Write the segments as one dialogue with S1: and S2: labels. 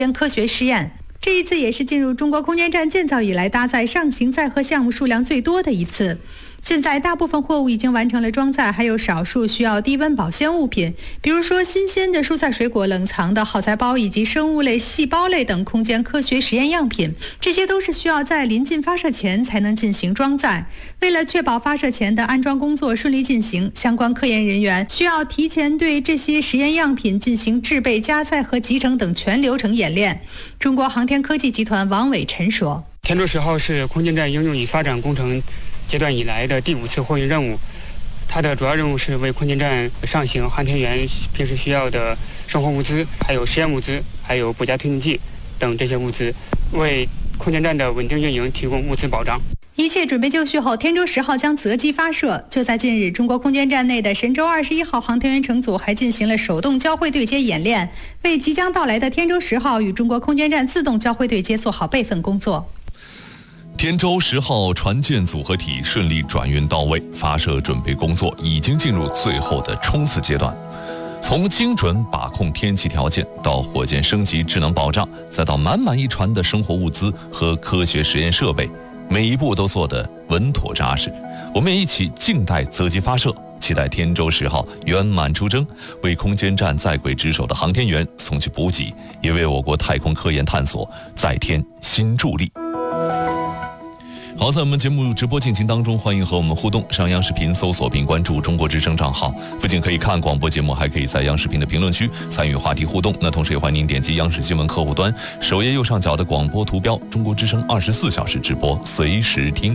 S1: 科学实验。这一次也是进入中国空间站建造以来搭载上行载荷项目数量最多的一次。现在大部分货物已经完成了装载，还有少数需要低温保鲜物品，比如说新鲜的蔬菜水果冷藏的耗材包以及生物类、细胞类等空间科学实验样品，这些都是需要在临近发射前才能进行装载。为了确保发射前的安装工作顺利进行，相关科研人员需要提前对这些实验样品进行制备、加载和集成等全流程演练。中国航天科技集团王伟晨说：
S2: 天舟10号是空间站应用与发展工程阶段以来的第5次货运任务，它的主要任务是为空间站上行航天员平时需要的生活物资，还有实验物资，还有补加推进剂等这些物资，为空间站的稳定运营提供物资保障。
S1: 一切准备就绪后，天舟10号将择机发射。就在近日，中国空间站内的神舟21号航天员乘组还进行了手动交会对接演练，为即将到来的天舟10号与中国空间站自动交会对接做好备份工作。
S3: 天舟10号船舰组合体顺利转运到位，发射准备工作已经进入最后的冲刺阶段。从精准把控天气条件，到火箭升级智能保障，再到满满一船的生活物资和科学实验设备，每一步都做得稳妥扎实。我们也一起静待择机发射，期待天舟10号圆满出征，为空间站在轨值守的航天员送去补给，也为我国太空科研探索再添新助力。好，在我们节目直播进行当中，欢迎和我们互动。上央视频搜索并关注中国之声账号，不仅可以看广播节目，还可以在央视频的评论区参与话题互动。那同时也欢迎您点击央视新闻客户端首页右上角的广播图标，中国之声24小时直播，随时听。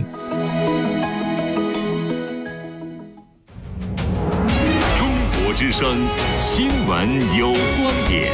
S4: 中国之声新闻有观点，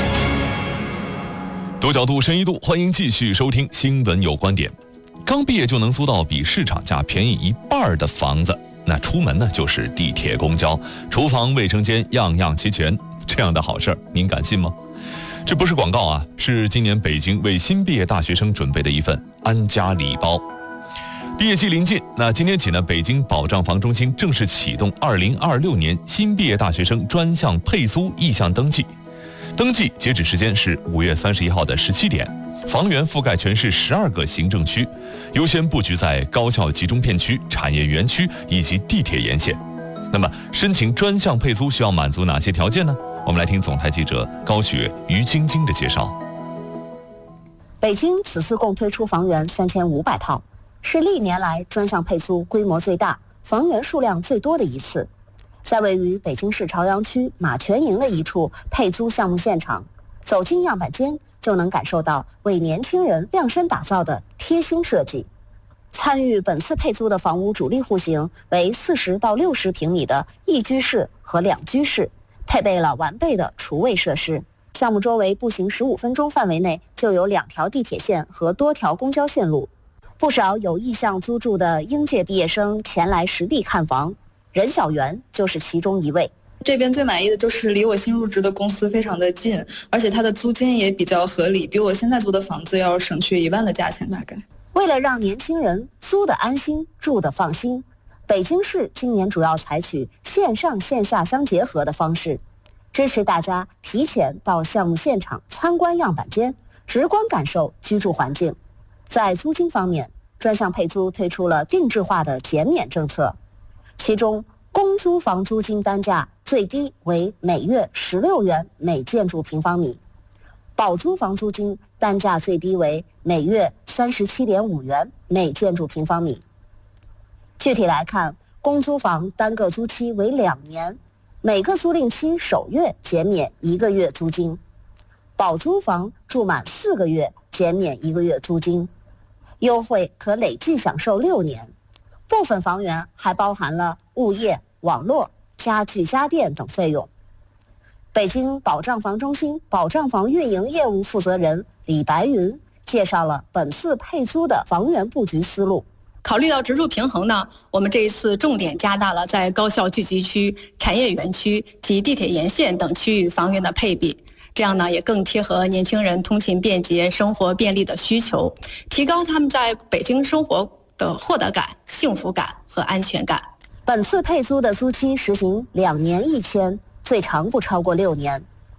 S3: 多角度、深一度，欢迎继续收听新闻有观点。刚毕业就能租到比市场价便宜1半的房子，那出门呢就是地铁、公交，厨房、卫生间样样齐全，这样的好事儿，您敢信吗？这不是广告啊，是今年北京为新毕业大学生准备的一份安家礼包。毕业季临近，那今天起呢，北京保障房中心正式启动2026年新毕业大学生专项配租意向登记，登记截止时间是5月31号的17点。房源覆盖全市12个行政区，优先布局在高校集中片区、产业园区以及地铁沿线。那么，申请专项配租需要满足哪些条件呢？我们来听总台记者高雪、于晶晶的介绍。
S5: 北京此次共推出房源3500套，是历年来专项配租规模最大、房源数量最多的一次。在位于北京市朝阳区马泉营的一处配租项目现场，走进样板间就能感受到为年轻人量身打造的贴心设计。参与本次配租的房屋主力户型为40到60平米的一居室和两居室，配备了完备的厨卫设施。项目周围步行15分钟范围内就有2条地铁线和多条公交线路，不少有意向租住的应届毕业生前来实地看房，任小媛就是其中一位。
S6: 这边最满意的就是离我新入职的公司非常的近，而且它的租金也比较合理，比我现在租的房子要省去1万的价钱大概。
S5: 为了让年轻人租得安心、住得放心，北京市今年主要采取线上线下相结合的方式，支持大家提前到项目现场参观样板间，直观感受居住环境。在租金方面，专项配租推出了定制化的减免政策，其中公租房租金单价最低为每月16元每建筑平方米，保租房租金单价最低为每月37.5元每建筑平方米。具体来看，公租房单个租期为2年，每个租赁期首月减免1个月租金；保租房住满4个月减免1个月租金，优惠可累计享受6年。部分房源还包含了物业、网络、家具家电等费用。北京保障房中心保障房运营业务负责人李白云介绍了本次配租的房源布局思路。
S7: 考虑到植入平衡呢，我们这一次重点加大了在高校聚集区、产业园区及地铁沿线等区域房源的配比，这样呢也更贴合年轻人通勤便捷、生活便利的需求，提高他们在北京生活的获得感、幸福感和安全感。
S5: 本次配租的租期实行2年1签，最长不超过6年。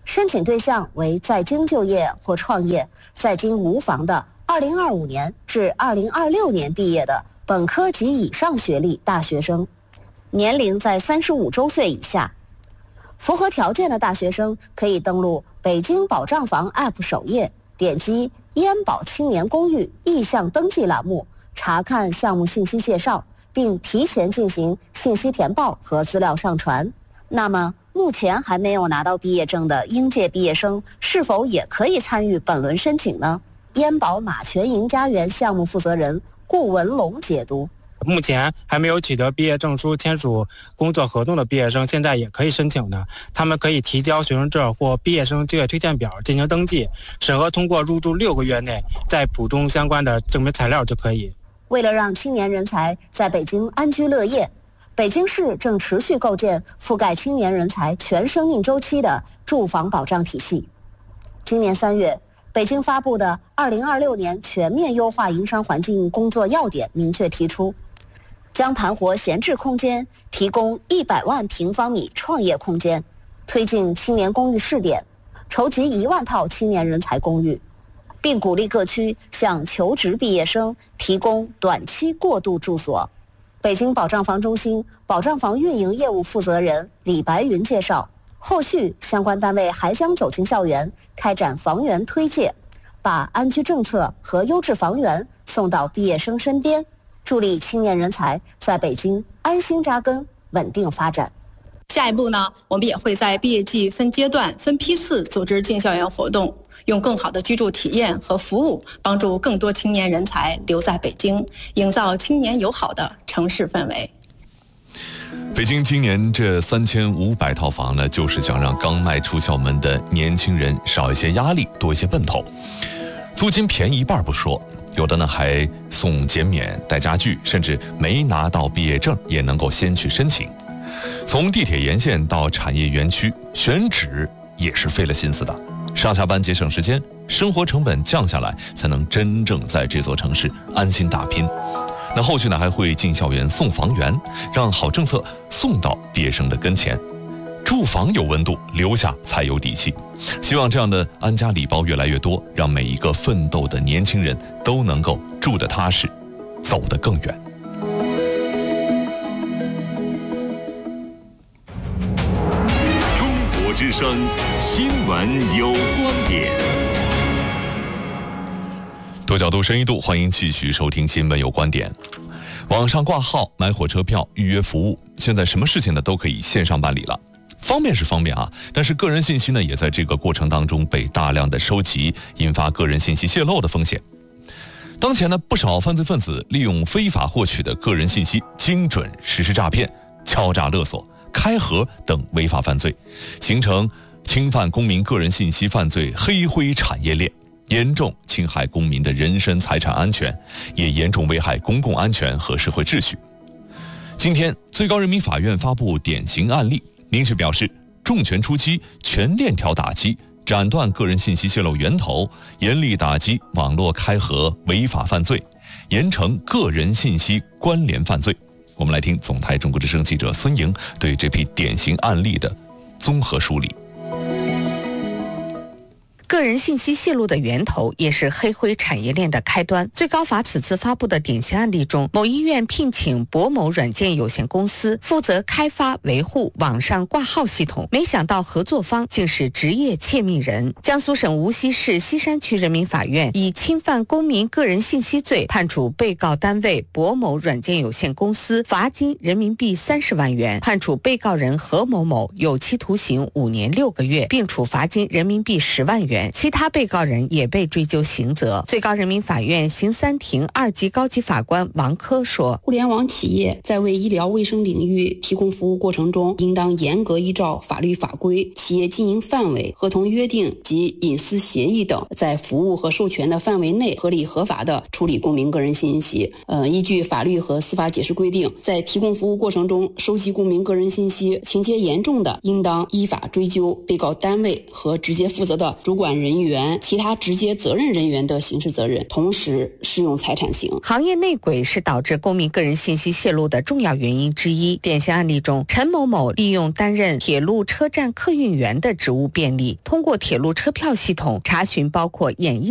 S5: 申请对象为在京就业或创业、在京无房的2025年至2026年毕业的本科及以上学历大学生，年龄在35周岁以下。符合条件的大学生可以登录北京保障房 App 首页，点击燕保青年公寓意向登记栏目，查看项目信息介绍，并提前进行信息填报和资料上传。那么，目前还没有拿到毕业证的应届毕业生是否也可以参与本轮申请呢？燕保马全营家园项目负责人顾文龙解读。
S8: 目前还没有取得毕业证书、签署工作合同的毕业生，现在也可以申请的。他们可以提交学生证或毕业生就业推荐表进行登记，审核通过入住6个月内，再补充相关的证明材料就可以。
S5: 为了让青年人才在北京安居乐业，北京市正持续构建覆盖青年人才全生命周期的住房保障体系。今年3月，北京发布的2026年全面优化营商环境工作要点明确提出，将盘活闲置空间，提供100万平方米创业空间，推进青年公寓试点，筹集1万套青年人才公寓，并鼓励各区向求职毕业生提供短期过渡住所。北京保障房中心保障房运营业务负责人李白云介绍，后续相关单位还将走进校园，开展房源推介，把安居政策和优质房源送到毕业生身边，助力青年人才在北京安心扎根、稳定发展。
S7: 下一步呢，我们也会在毕业季分阶段、分批次组织进校园活动，用更好的居住体验和服务，帮助更多青年人才留在北京，营造青年友好的城市氛围。
S3: 北京今年这3500套房呢，就是想让刚迈出校门的年轻人少一些压力，多一些奔头。租金便宜一半不说，有的呢还送减免、带家具，甚至没拿到毕业证也能够先去申请。从地铁沿线到产业园区，选址也是费了心思的。上下班节省时间，生活成本降下来，才能真正在这座城市安心打拼。那后续呢，还会进校园送房源，让好政策送到毕业生的跟前。住房有温度，留下才有底气。希望这样的安家礼包越来越多，让每一个奋斗的年轻人都能够住得踏实，走得更远。
S4: 中国之声新闻有观点。
S3: 多角度、深一度，欢迎继续收听新闻有观点。网上挂号、买火车票、预约服务，现在什么事情呢都可以线上办理了。方便是方便啊，但是个人信息呢也在这个过程当中被大量的收集，引发个人信息泄露的风险。当前呢，不少犯罪分子利用非法获取的个人信息，精准实施诈骗、敲诈勒索、开盒等违法犯罪，形成侵犯公民个人信息犯罪黑灰产业链，严重侵害公民的人身财产安全，也严重危害公共安全和社会秩序。今天，最高人民法院发布典型案例，明确表示，重拳出击，全链条打击，斩断个人信息泄露源头，严厉打击网络开盒违法犯罪，严惩个人信息关联犯罪。我们来听总台中国之声记者孙莹对这批典型案例的综合梳理。
S9: 个人信息泄露的源头也是黑灰产业链的开端。最高法此次发布的典型案例中，某医院聘请博某软件有限公司负责开发维护网上挂号系统，没想到合作方竟是职业窃密人。江苏省无锡市西山区人民法院以侵犯公民个人信息罪判处被告单位博某软件有限公司罚金人民币30万元，判处被告人何某某有期徒刑5年6个月，并处罚金人民币10万元。其他被告人也被追究刑责。最高人民法院刑三庭2级高级法官王科说，
S10: 互联网企业在为医疗卫生领域提供服务过程中，应当严格依照法律法规、企业经营范围、合同约定及隐私协议等，在服务和授权的范围内合理合法的处理公民个人信息。依据法律和司法解释规定，在提供服务过程中收集公民个人信息，情节严重的，应当依法追究被告单位和直接负责的主管管人员、其他直接责任人员的刑事责任，同时适用财产刑。
S9: 行业内鬼是导致公民个人信息泄露的重要原因之一。典型案例中，陈某某利用担任铁路车站客运员的职务便利，通过铁路车票系统查询包括演艺